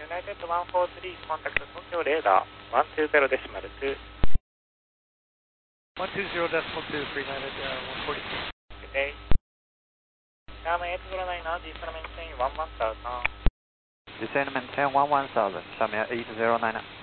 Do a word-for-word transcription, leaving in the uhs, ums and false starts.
United one four three, contact Tokyo radar one two zero decimal two. one two zero decimal two, three United uh, one forty-two. Good day. Sharman eight zero nine, descend maintain one one thousand. Descend maintain one one thousand, Sharman eight zero nine.